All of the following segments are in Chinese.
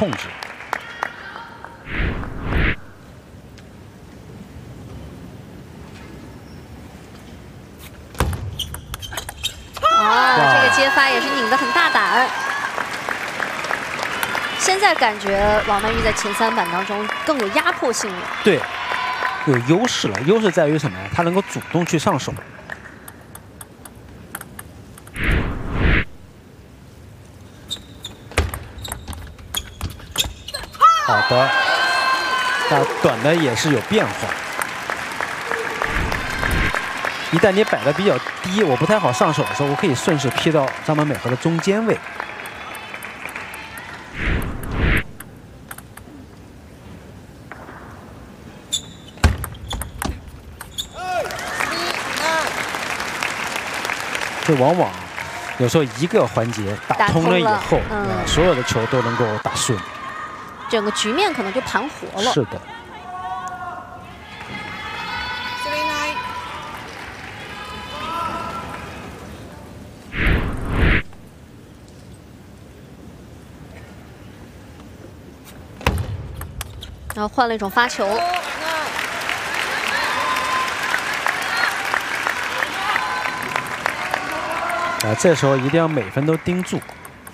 控制。 这个接发也是拧得很大胆。现在感觉王曼玉在前3板当中更有压迫性了。 对，有优势了。优势在于什么呀？她能够主动去上手。好的，那短的也是有变化。一旦你摆的比较低，我不太好上手的时候，我可以顺势劈到张本美和的中间位。这往往有时候一个环节打通了以后，所有的球都能够打顺， 整个局面可能就盘活了。 是的。 然后换了一种发球。 这时候一定要每分都盯住。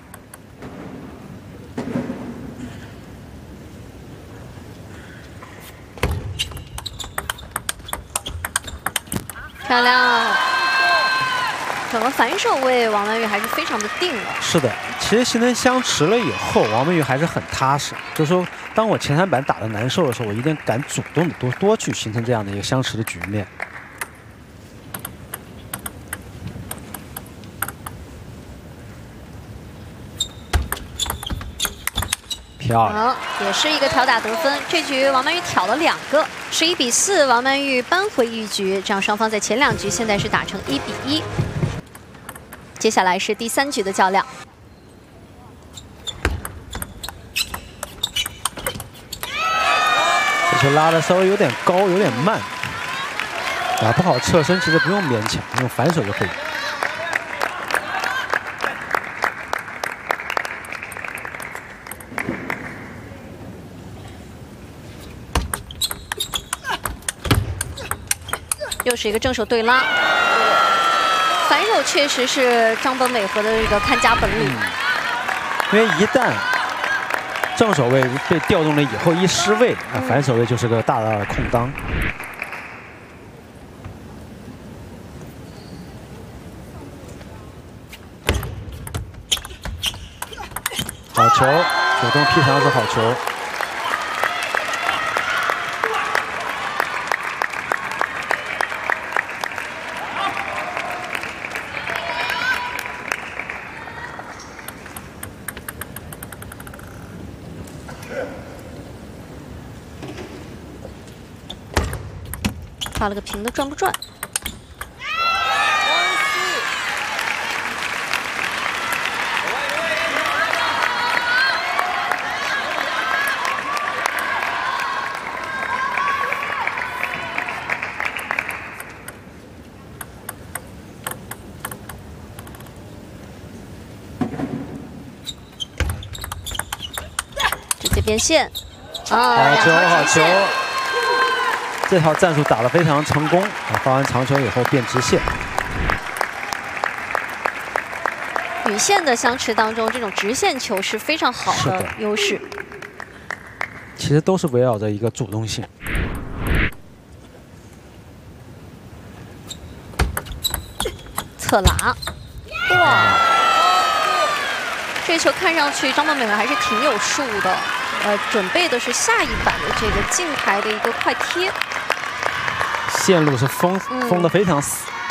漂亮！整个反手位王曼玉还是非常的定了。 是的，其实形成相持了以后，王曼玉还是很踏实。就是说，当我前3板打得难受的时候，我一定敢主动的多去形成这样的一个相持的局面。漂亮， 也是一个挑打得分。这局王曼玉挑了2个，11比4，王曼玉扳回一局。这样双方在前2局现在是打成1比1。接下来是第3局的较量。 这球拉的稍微有点高，有点慢。打不好侧身，其实不用勉强，用反手就可以。 又是一个正手对拉，反手确实是张本美和的这个看家本领。 因为一旦正手位被调动了以后，一失位，那反手位就是个大大的空当。好球，主动劈长是好球。 发了个平的转不转？直接变线。 好球，好球！这套战术打得非常成功啊！发完长球以后变直线。 女线的相持当中，这种直线球是非常好的优势。 其实都是围绕着一个主动性。 侧拉，哇！这球看上去张本美还是挺有数的。准备的是下一板的这个近台的一个快贴， 线路是封得非常死。